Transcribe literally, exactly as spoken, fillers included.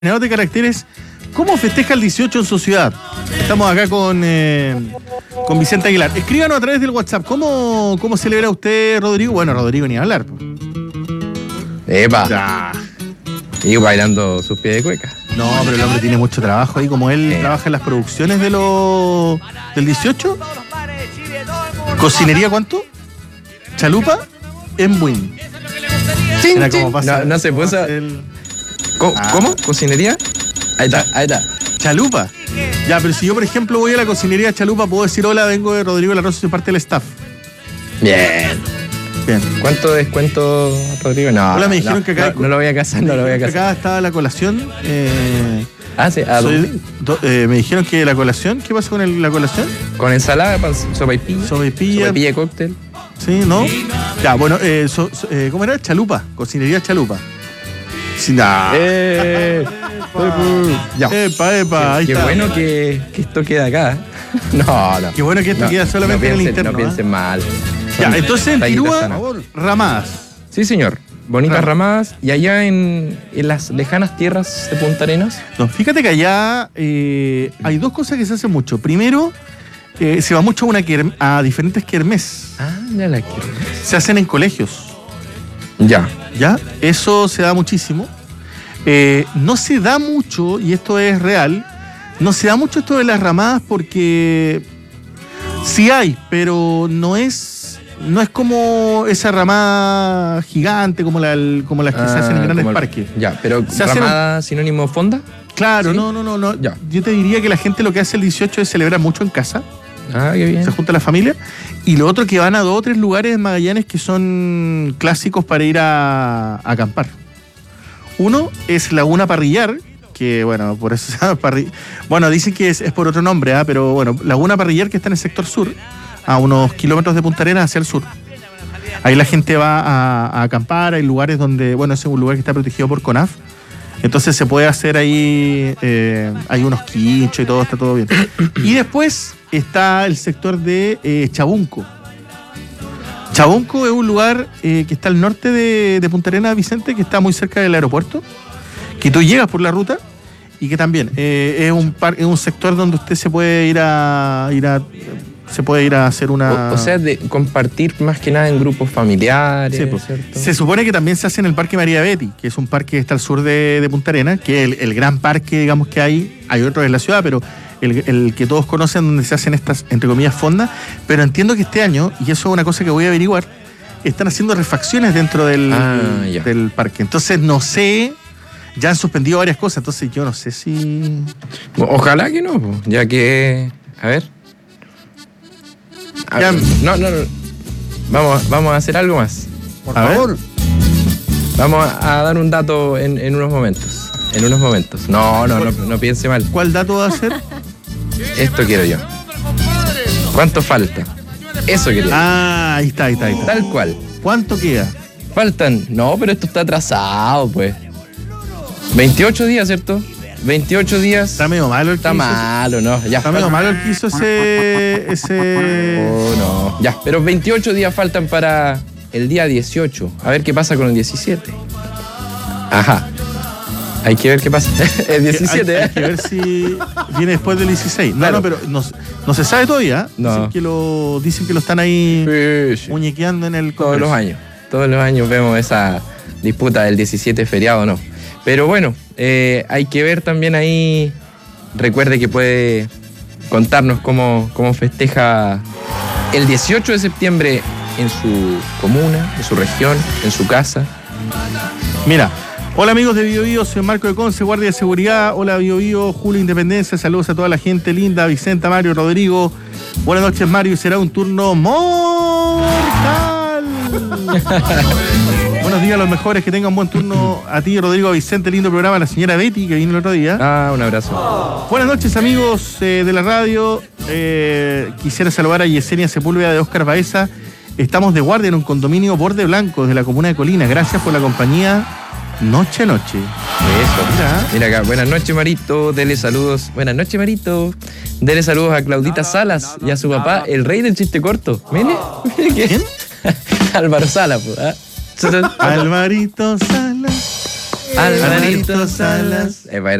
de caracteres, ¿cómo festeja el dieciocho en su ciudad? Estamos acá con, eh, con Vicente Aguilar. Escríbanos a través del WhatsApp. ¿Cómo, cómo celebra usted, Rodrigo? Bueno, Rodrigo ni hablar. ¡Epa! Ya. Y bailando sus pies de cueca. No, pero el hombre tiene mucho trabajo ahí. Como él eh. trabaja en las producciones de lo, del dieciocho. ¿Cocinería cuánto? ¿Chalupa? En Buin. Era como pasa, no, no se puso... El... ¿Cómo? Ah. ¿Cómo? ¿Cocinería? Ahí está, ahí está. Chalupa. Ya, pero si yo, por ejemplo, voy a la cocinería Chalupa, puedo decir, hola, vengo de Rodrigo La Rosa, soy parte del staff. Bien. Bien. ¿Cuánto descuento, Rodrigo? No, hola, me no, dijeron no, que acá... No, no lo voy a casar, no lo voy a casar. Acá estaba la colación. Eh, ah, sí. Ah, soy, do, eh, me dijeron que la colación, ¿qué pasa con el, la colación? Con ensalada, sopaipilla. Sopaipilla. Sopaipilla de cóctel. Sí, ¿no? Ya, bueno, eh, so, so, eh, ¿cómo era? Chalupa, cocinería Chalupa. Sin nada. Eh, ya. Epa, epa, ahí qué está. Bueno que, que esto queda acá. No, no. Qué bueno que esto no, queda solamente no piensen, en el interno. No piensen ¿eh? mal. Ya, entonces en Tirúa, ramadas. Sí, señor. Bonitas ramadas. Y allá en, en las lejanas tierras de Punta Arenas. No, fíjate que allá eh, hay dos cosas que se hacen mucho. Primero, eh, se va mucho a, una kerm- a diferentes kermés. Ah, ya la quiero. Se hacen en colegios. Ya. ¿Ya? Eso se da muchísimo. Eh, no se da mucho, y esto es real, no se da mucho esto de las ramadas porque sí hay, pero no es no es como esa ramada gigante como, la, como las que ah, se hacen en grandes el, parques. Ya, pero se ramada un, sinónimo fonda. Claro, ¿sí? no, no, no, no. Ya. Yo te diría que la gente lo que hace el dieciocho es celebrar mucho en casa. Ah, qué bien. Se junta la familia. Y lo otro que van a dos o tres lugares en Magallanes que son clásicos para ir a, a acampar. Uno es Laguna Parrillar, que bueno, por eso se llama Parrillar. Bueno, dicen que es, es por otro nombre, ¿eh? Pero bueno, Laguna Parrillar, que está en el sector sur, a unos kilómetros de Punta Arenas hacia el sur. Ahí la gente va a, a acampar, hay lugares donde, bueno, ese es un lugar que está protegido por CONAF. Entonces se puede hacer ahí, eh, hay unos quinchos y todo, está todo bien. Y después está el sector de eh, Chabunco. Chabunco es un lugar eh, que está al norte de, de Punta Arenas, Vicente, que está muy cerca del aeropuerto, que tú llegas por la ruta y que también eh, es un par, es un sector donde usted se puede ir a ir a se puede ir a hacer una... O, o sea, de compartir más que nada en grupos familiares, sí, pues, ¿cierto? Se supone que también se hace en el Parque María Betty, que es un parque que está al sur de, de Punta Arenas, que es el, el gran parque, digamos, que hay. Hay otros en la ciudad, pero el, el que todos conocen, donde se hacen estas, entre comillas, fondas. Pero entiendo que este año, y eso es una cosa que voy a averiguar, están haciendo refacciones dentro del, ah, del parque. Entonces, no sé... Ya han suspendido varias cosas, entonces yo no sé si... Ojalá que no, ya que... A ver... A Ya, ver, no, no, no. Vamos, vamos a hacer algo más. Por a favor. Ver. Vamos a, a dar un dato en, en unos momentos. En unos momentos. No, no, no, no piense mal. ¿Cuál dato va a ser? Esto quiero yo. ¿Cuánto falta? Eso quería. Ah, ahí está, ahí está, ahí está. Tal cual. ¿Cuánto queda? Faltan. No, pero esto está atrasado, pues. veintiocho días, ¿cierto? veintiocho días. Está medio malo el Está malo, ¿no? Ya. Está medio malo el que hizo ese... ese... Oh, no. Ya, pero veintiocho días faltan para el día dieciocho. A ver qué pasa con el diecisiete. Ajá. Hay que ver qué pasa. El diecisiete, hay, ¿eh? Hay que ver si viene después del dieciséis. No, claro. no, pero no, no se sabe todavía. No. Dicen que lo, dicen que lo están ahí sí, sí. muñequeando en el Congreso. Todos los años. Todos los años vemos esa disputa del diecisiete feriado o no. Pero bueno, eh, hay que ver también ahí, recuerde que puede contarnos cómo, cómo festeja el dieciocho de septiembre en su comuna, en su región, en su casa. Mira, hola amigos de Bio Bio, soy Marco de Conce, guardia de seguridad. Hola Bio Bio, Julio Independencia, saludos a toda la gente linda, Vicenta, Mario, Rodrigo. Buenas noches Mario, será un turno mortal. Buenos días a los mejores, que tengan buen turno a ti, Rodrigo, a Vicente, lindo programa, a la señora Betty, que vino el otro día. Ah, un abrazo. Buenas noches, amigos eh, de la radio. Eh, quisiera saludar a Yesenia Sepúlveda de Óscar Baeza. Estamos de guardia en un condominio Borde Blanco de la comuna de Colina. Gracias por la compañía noche a noche. Eso, mira. Mira acá, buenas noches, Marito. Dele saludos. Buenas noches, Marito. Dele saludos a Claudita Salas y a su papá, el rey del chiste corto. Mire, mire que... Álvaro Sala, pues. ¿eh? Alvarito Salas. Alvarito Salas. Eh,